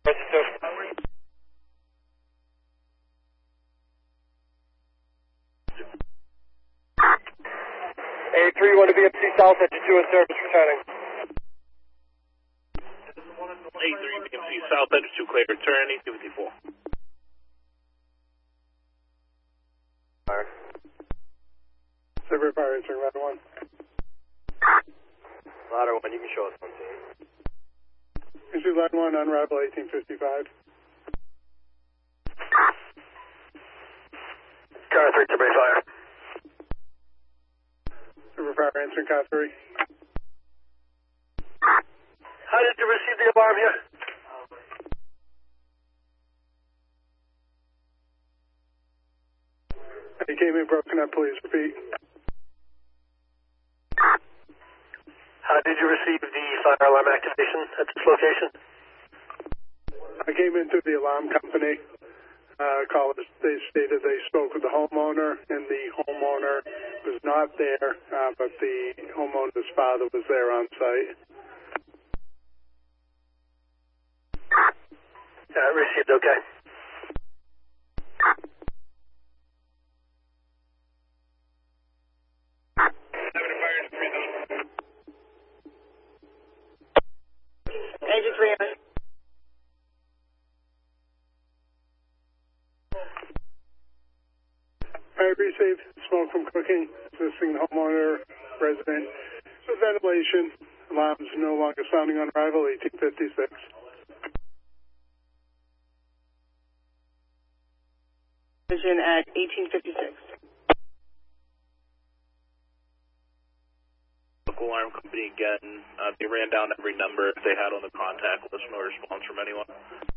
A31 to BMC South, engine 2 in service, returning. A3 BMC South, engine 2 clear, return, 854. Fire. Silver Fire, answering ladder 1. Ladder 1, you can show us one team. Issue ladder 1, unravel 1855. Car 3 to fire. Silver Fire, answering car 3. How did you receive the alarm here? He came in broken up, please repeat. How did you receive the fire alarm activation at this location? I came in through the alarm company. Callers, they stated they spoke with the homeowner, and the homeowner was not there, but the homeowner's father was there on site. Received, okay. Engine 3 on. I received smoke from cooking, assisting the homeowner resident with ventilation. Alarms no longer sounding on arrival, 1856. Vision at 1856. Local alarm company again. They ran down every number they had on the contact list. No response from anyone.